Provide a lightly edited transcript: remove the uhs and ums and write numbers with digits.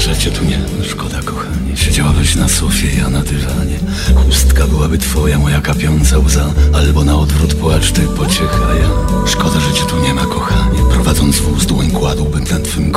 że cię tu nie ma. Szkoda, kochanie, siedziałabyś na sofie, ja na dywanie. Chustka byłaby twoja, moja kapiąca łza, albo na odwrót płacz, ty pociecha ja. Szkoda, że cię tu nie ma, kochanie. Prowadząc wóz, dłoń kładłbym na